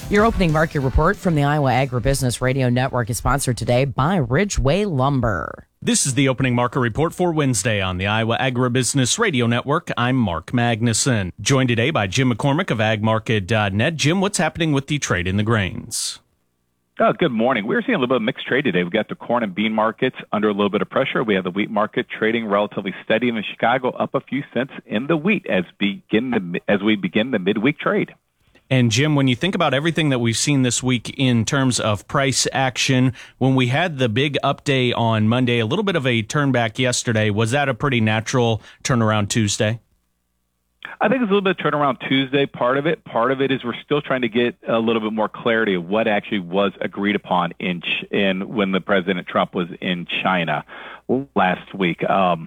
Your opening market report from the Iowa Agribusiness Radio Network is sponsored today by Ridgeway Lumber. This is the opening market report for Wednesday on the Iowa Agribusiness Radio Network. I'm Mark Magnuson. Joined today by Jim McCormick of agmarket.net. Jim, what's happening with the trade in the grains? Good morning. We're seeing a little bit of mixed trade today. We've got the corn and bean markets under a little bit of pressure. We have the wheat market trading relatively steady in Chicago, up a few cents in the wheat as we begin the midweek trade. And Jim, when you think about everything that we've seen this week in terms of price action, when we had the big update on Monday, a little bit of a turn back yesterday, was that a pretty natural turnaround Tuesday? I think it's a little bit of turnaround Tuesday, part of it. Part of it is we're still trying to get a little bit more clarity of what actually was agreed upon in when the President Trump was in China last week.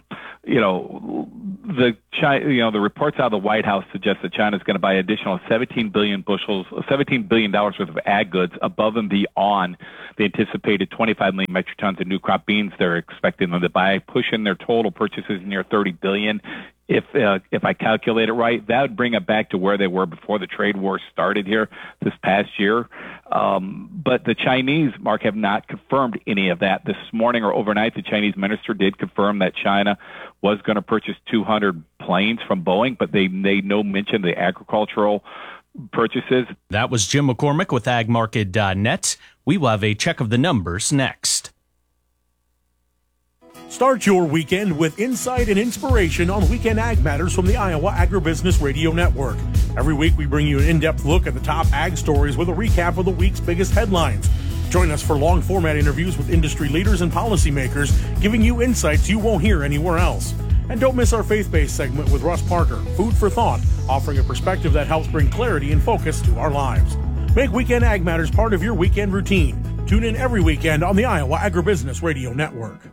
The reports out of the White House suggest that China is going to buy additional 17 billion worth of ag goods above and beyond the anticipated 25 million metric tons of new crop beans they're expecting them to buy, pushing their total purchases near 30 billion. If I calculate it right, that would bring it back to where they were before the trade war started here this past year. But the Chinese, Mark, have not confirmed any of that. This morning or overnight, the Chinese minister did confirm that China was going to purchase 200 planes from Boeing, but they made no mention of the agricultural purchases. That was Jim McCormick with agmarket.net. We will have a check of the numbers next. Start your weekend with insight and inspiration on Weekend Ag Matters from the Iowa Agribusiness Radio Network. Every week we bring you an in-depth look at the top ag stories with a recap of the week's biggest headlines. Join us for long-format interviews with industry leaders and policymakers, giving you insights you won't hear anywhere else. And don't miss our faith-based segment with Russ Parker, Food for Thought, offering a perspective that helps bring clarity and focus to our lives. Make Weekend Ag Matters part of your weekend routine. Tune in every weekend on the Iowa Agribusiness Radio Network.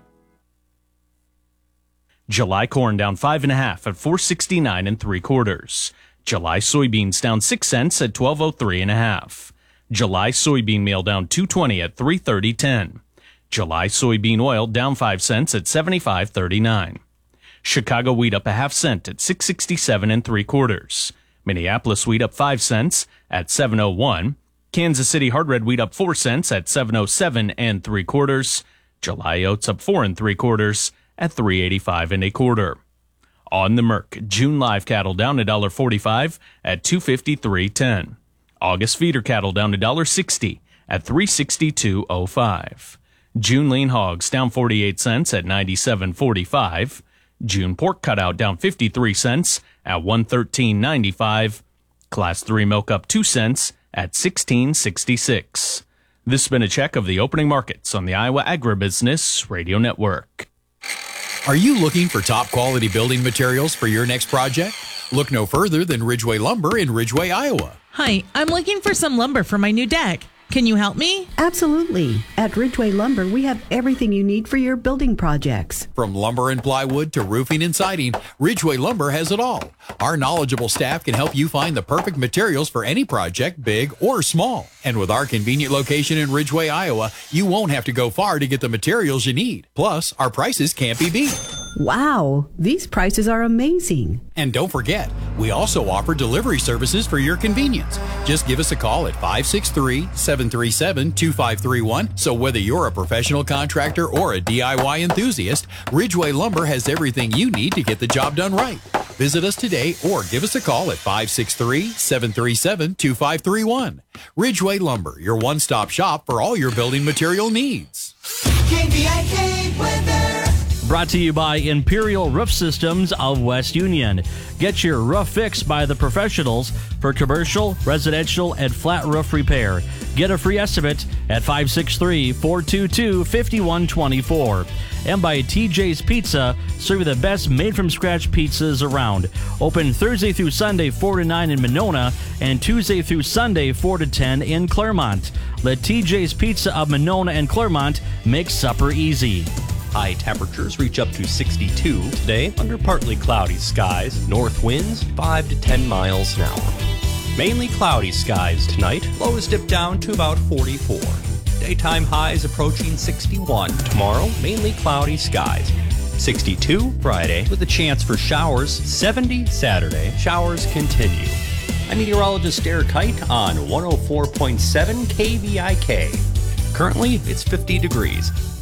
July corn down 5.5 at 469 3/4. July soybeans down 6 cents at 1203.5. July soybean meal down 220 at 330.10. July soybean oil down 5 cents at 75.39. Chicago wheat up a half cent at 667 3/4. Minneapolis wheat up 5 cents at 701. Kansas City hard red wheat up 4 cents at 707 3/4. July oats up 4 3/4 at 385 1/4. On the Merc, June live cattle down $1.45 at 253.10. August feeder cattle down $1.60 at 362.05. June lean hogs down 48 cents at 97.45. June pork cutout down 53 cents at 113.95. Class 3 milk up 2 cents at 16.66. This has been a check of the opening markets on the Iowa Agribusiness Radio Network. Are you looking for top quality building materials for your next project? Look no further than Ridgeway Lumber in Ridgeway, Iowa. Hi, I'm looking for some lumber for my new deck. Can you help me? Absolutely. At Ridgeway Lumber, we have everything you need for your building projects. From lumber and plywood to roofing and siding, Ridgeway Lumber has it all. Our knowledgeable staff can help you find the perfect materials for any project, big or small. And with our convenient location in Ridgeway, Iowa, you won't have to go far to get the materials you need. Plus, our prices can't be beat. Wow, these prices are amazing. And don't forget, we also offer delivery services for your convenience. Just give us a call at 563-737-2531. So whether you're a professional contractor or a DIY enthusiast, Ridgeway Lumber has everything you need to get the job done right. Visit us today or give us a call at 563-737-2531. Ridgeway Lumber, your one-stop shop for all your building material needs. KVIK weather. Brought to you by Imperial Roof Systems of West Union. Get your roof fixed by the professionals for commercial, residential, and flat roof repair. Get a free estimate at 563-422-5124. And by TJ's Pizza, serving the best made-from-scratch pizzas around. Open Thursday through Sunday 4 to 9 in Monona and Tuesday through Sunday 4 to 10 in Claremont. Let TJ's Pizza of Monona and Claremont make supper easy. High temperatures reach up to 62 today under partly cloudy skies. North winds 5 to 10 miles an hour. Mainly cloudy skies tonight. Lows dip down to about 44. Daytime highs approaching 61. Tomorrow, mainly cloudy skies. 62 Friday with a chance for showers. 70 Saturday. Showers continue. I'm meteorologist Derek Kite on 104.7 KVIK. Currently, it's 50 degrees.